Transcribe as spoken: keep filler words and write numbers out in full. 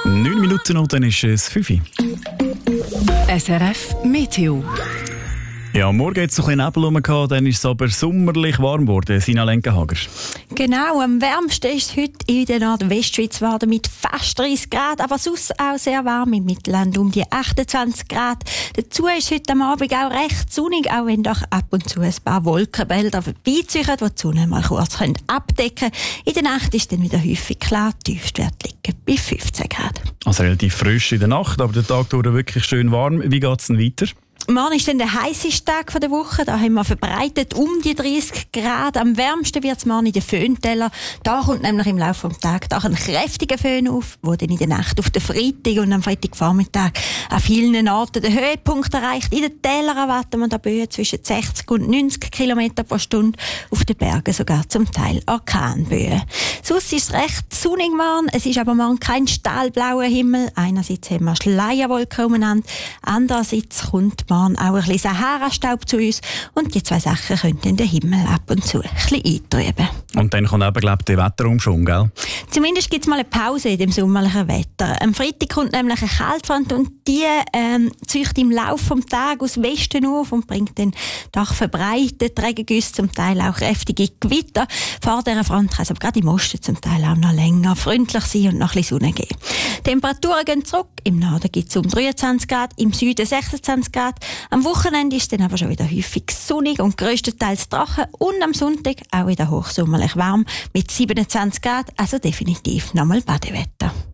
Neun Minuten und dann ist es fünf Uhr. S R F Meteo. Ja, morgen hat es ein bisschen Nebel rum, dann ist es aber sommerlich warm geworden. Sina Lenkenhager. Genau, am wärmsten ist es heute in der Nordwestschweiz geworden mit fast dreißig Grad, aber sonst auch sehr warm, im Mittelland um die achtundzwanzig Grad. Dazu ist heute am Abend auch recht sonnig, auch wenn doch ab und zu ein paar Wolkenbilder vorbeiziehen, die die Sonne mal kurz abdecken können. In der Nacht ist dann wieder häufig klar, die Tiefstwerte liegen bei fünfzehn Grad. Also relativ frisch in der Nacht, aber der Tag durch wirklich schön warm. Wie geht es denn weiter? Morgen ist dann der heißeste Tag der Woche. Da haben wir verbreitet um die dreißig Grad. Am wärmsten wird es morgen in den Föhntäler. Da kommt nämlich im Laufe des Tages ein kräftiger Föhn auf, der dann in der Nacht auf den Freitag und am Freitagvormittag an vielen Orten den Höhepunkt erreicht. In den Tälern erwarten wir da Böen zwischen sechzig und neunzig Kilometer pro Stunde. Auf den Bergen sogar zum Teil Orkanböen. Sonst ist es recht sonnig morgen. Es ist aber morgen kein stahlblauer Himmel. Einerseits haben wir Schleierwolken umeinander, andererseits kommt morgen auch ein bisschen Sahara-Staub zu uns und die zwei Sachen könnten den Himmel ab und zu ein bisschen eintrüben. Und dann kommt eben, glaube ich, der Wetterumschwung, gell? Zumindest gibt es mal eine Pause in dem sommerlichen Wetter. Am Freitag kommt nämlich eine Kaltfront und die ähm, zieht im Laufe des Tages aus Westen auf und bringt dann doch verbreitet Regengüsse, zum Teil auch kräftige Gewitter. Vor dieser Front kann es aber gerade im Osten zum Teil auch noch länger freundlich sein und noch ein bisschen Sonne geben. Die Temperaturen gehen zurück. Im Norden gibt es um dreiundzwanzig Grad, im Süden sechsundzwanzig Grad. Am Wochenende ist es dann aber schon wieder häufig sonnig und grösstenteils trocken und am Sonntag auch wieder hochsommerlich warm mit siebenundzwanzig Grad, also definitiv nochmal Badewetter.